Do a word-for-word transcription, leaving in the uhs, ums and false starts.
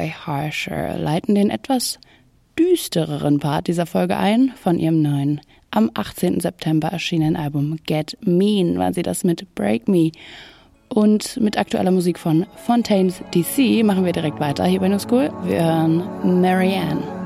Troy Harsher leiten den etwas düstereren Part dieser Folge ein von ihrem neuen, am achtzehnten September erschienenen Album Get Mean waren sie das mit Break Me. Und mit aktueller Musik von Fontaines D C machen wir direkt weiter hier bei New School. Wir hören Marianne.